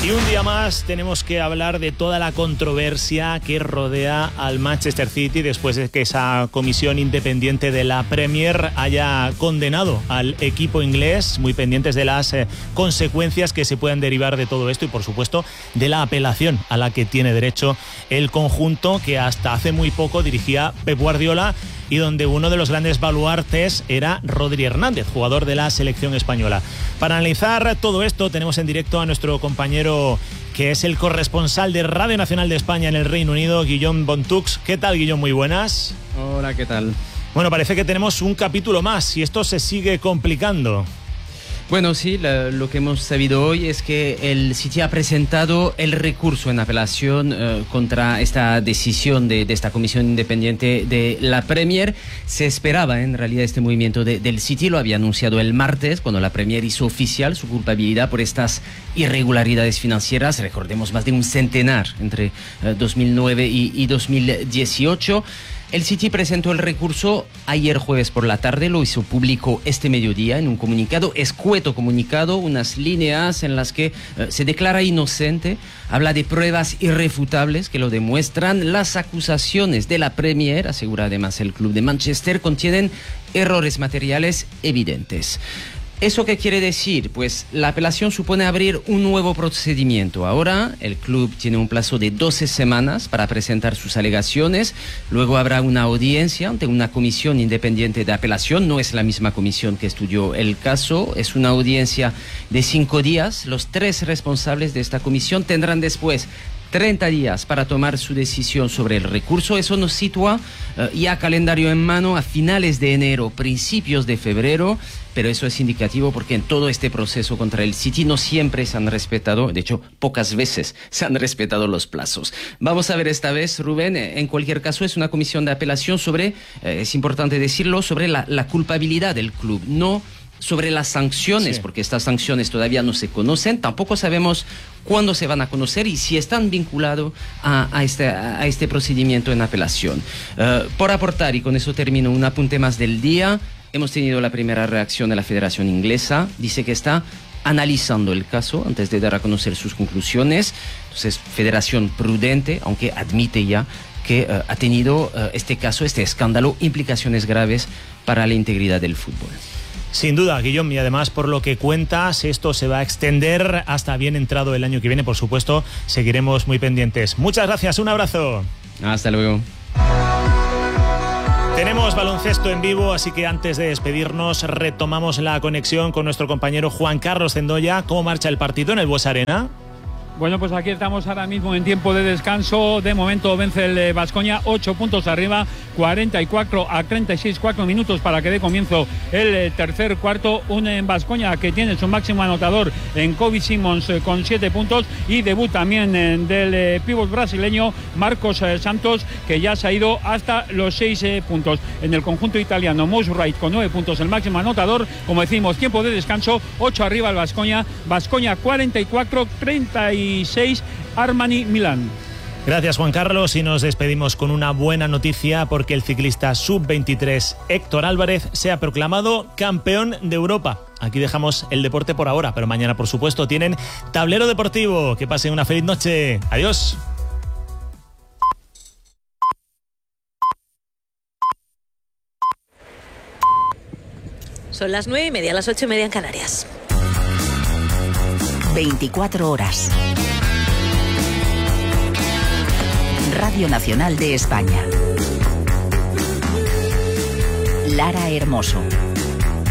Y un día más tenemos que hablar de toda la controversia que rodea al Manchester City después de que esa comisión independiente de la Premier haya condenado al equipo inglés, muy pendientes de las consecuencias que se puedan derivar de todo esto y, por supuesto, de la apelación a la que tiene derecho el conjunto que hasta hace muy poco dirigía Pep Guardiola y donde uno de los grandes baluartes era Rodri Hernández, jugador de la selección española. Para analizar todo esto tenemos en directo a nuestro compañero que es el corresponsal de Radio Nacional de España en el Reino Unido, Guillaume Bontux. ¿Qué tal, Guillaume? Muy buenas. Hola, ¿qué tal? Bueno, parece que tenemos un capítulo más y esto se sigue complicando. Bueno, sí, lo que hemos sabido hoy es que el City ha presentado el recurso en apelación contra esta decisión de esta comisión independiente de la Premier. Se esperaba, en realidad, este movimiento del City, lo había anunciado el martes, cuando la Premier hizo oficial su culpabilidad por estas irregularidades financieras. Recordemos, más de un centenar entre 2009 y 2018. El City presentó el recurso ayer jueves por la tarde, lo hizo público este mediodía en un comunicado, escueto comunicado, unas líneas en las que se declara inocente, habla de pruebas irrefutables que lo demuestran. Las acusaciones de la Premier, asegura además el club de Manchester, contienen errores materiales evidentes. ¿Eso qué quiere decir? Pues la apelación supone abrir un nuevo procedimiento. Ahora el club tiene un plazo de 12 semanas para presentar sus alegaciones. Luego habrá una audiencia ante una comisión independiente de apelación. No es la misma comisión que estudió el caso. Es una audiencia de 5 días. Los 3 responsables de esta comisión tendrán después 30 días para tomar su decisión sobre el recurso. Eso nos sitúa ya calendario en mano a finales de enero, principios de febrero, pero eso es indicativo porque en todo este proceso contra el City no siempre se han respetado, de hecho pocas veces se han respetado los plazos. Vamos a ver esta vez, Rubén, en cualquier caso es una comisión de apelación sobre, es importante decirlo, sobre la culpabilidad del club, no sobre las sanciones, porque estas sanciones todavía no se conocen, tampoco sabemos cuándo se van a conocer y si están vinculados a este procedimiento en apelación. Por aportar, y con eso termino, un apunte más del día, hemos tenido la primera reacción de la Federación Inglesa, dice que está analizando el caso antes de dar a conocer sus conclusiones. Entonces, Federación prudente, aunque admite ya que ha tenido este caso, este escándalo, implicaciones graves para la integridad del fútbol. Sin duda, Guillaume, y además por lo que cuentas, esto se va a extender hasta bien entrado el año que viene. Por supuesto, seguiremos muy pendientes. Muchas gracias, un abrazo. Hasta luego. Tenemos baloncesto en vivo, así que antes de despedirnos retomamos la conexión con nuestro compañero Juan Carlos Zendoya. ¿Cómo marcha el partido en el Buesa Arena? Bueno, pues aquí estamos ahora mismo en tiempo de descanso. De momento vence el Baskonia, 8 puntos arriba, 44 a 36, 4 minutos para que dé comienzo el tercer cuarto. Un Baskonia que tiene su máximo anotador en Kobe Simons con 7 puntos y debut también del pívot brasileño Marcos Santos, que ya se ha ido hasta los 6 puntos. En el conjunto italiano, Mousse Wright con 9 puntos, el máximo anotador. Como decimos, tiempo de descanso, 8 arriba el Baskonia, 44, 36 Armani Milán. Gracias, Juan Carlos, y nos despedimos con una buena noticia porque el ciclista sub-23 Héctor Álvarez se ha proclamado campeón de Europa. Aquí dejamos el deporte por ahora, pero mañana, por supuesto, tienen Tablero Deportivo. Que pasen una feliz noche. Adiós. Son las 9:30, las 8:30 en Canarias. 24 horas. Radio Nacional de España. Lara Hermoso.